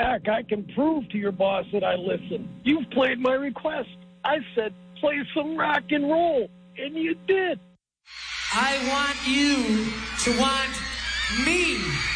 back. I can prove to your boss that I listen. You've played my request. I said, play some rock and roll, and you did. I want you to want me.